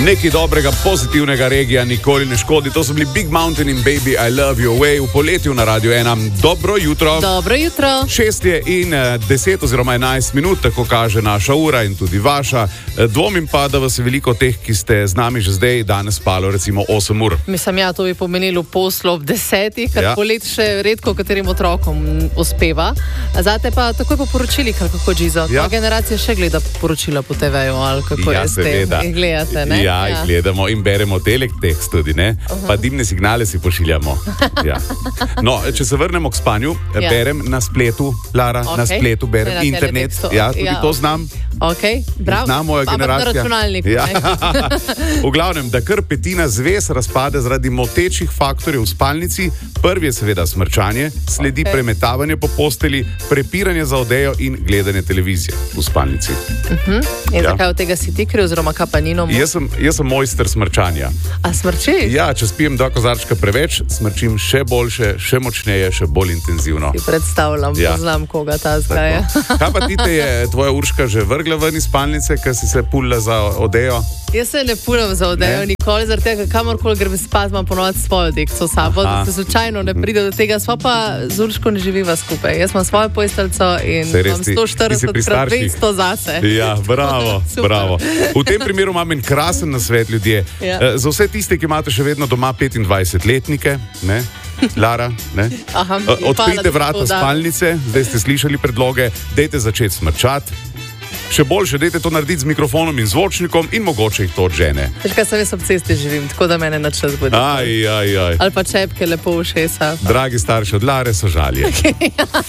Nekaj dobrega, pozitivnega regija nikoli ne škodi. To so bili Big Mountain in Baby I Love Your Way v poletju na Radio 1. Dobro jutro. Dobro jutro. 6 je in 10 oziroma 11 minut, tako kaže naša ura in tudi vaša. Dvomim pa, da vas je veliko teh, ki ste z nami že zdaj, danes spalo recimo 8 ur. Mislim, ja, to bi pomenilo poslo ob 10, ker Ja. polet še redko katerim otrokom uspeva. Zate pa takoj po poročili, kako Džizo. Ja. Ta generacija še gleda poročila po TV-ju, ali kako Ja, res te seveda. gledate, ne? Ja, jih gledamo in beremo teletekst tudi, ne? Pa dimne signale si pošiljamo. Ja. No, če se vrnemo k spanju, Ja. berem na spletu, Lara, na Okej. spletu berem Ne na internet. teletekstu. Ja, tudi Ja. to znam. Ok, bravo. Zna moja Ampak generacija. na računalniku, Ja. ne? V glavnem, da kar petina zvez razpade zaradi motečih faktorjev v spalnici. Prvi je seveda smrčanje, sledi Okej. premetavanje po posteli, prepiranje za odejo in gledanje televizije v spalnici. In Ja. zakaj od tega si ti kriv, oziroma kaj pa Nino? Jaz sem mojster smrčanja. A smrči? Ja, če spijem 2 kozarčka preveč, smrčim še boljše, še močneje, še bolj intenzivno. Si predstavljam, Ja. poznam koga ta zgaja. Tako. Kaj pa ti te je tvoja Urška že vrgla ven iz spalnice, ker si se pulila za odejo? Jaz se ne punem za odejo Ne? nikoli, zaradi tega, kamorkoli grem spat, imam ponovadi svojo dekco s sabo, Aha. da se slučajno ne pride do tega. Sva pa z Urško ne živiva skupaj. Jaz imam svojo posteljico in Saj res imam ti si pri 140 krat starših. 200 zase. Ja, bravo, Super. bravo. V tem primeru imam en krasen nasvet, ljudje. Ja. Za vse tiste, ki imate še vedno doma 25-letnike, ne? Lara, ne? Aha, Odprite hvala, vrata gospoda. spalnice, zdaj ste slišali predloge, dajte začeti smrčati. Še boljše, dajte to narediti z mikrofonom in zvočnikom in mogoče jih to odžene. Veš kaj, sem jaz ob cesti živim, tako da mene na čas bude. Aj. Ali pa čepke lepo v ušesa. Dragi starši od Lare so žalje.